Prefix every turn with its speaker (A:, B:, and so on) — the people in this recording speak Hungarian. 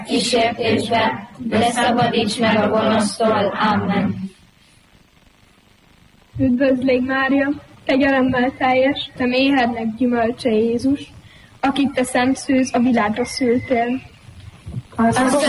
A: kísértésbe, de szabadíts meg a gonosztól. Amen.
B: Üdvözlégy Mária, kegyelemmel teljes, te méhednek gyümölcse Jézus, akit te szent szűz a világra szültél.
A: Az